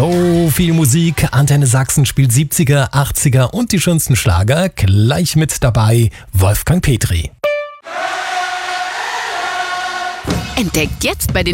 So viel Musik. Antenne Sachsen spielt 70er, 80er und die schönsten Schlager. Gleich mit dabei Wolfgang Petri. Entdeckt jetzt bei den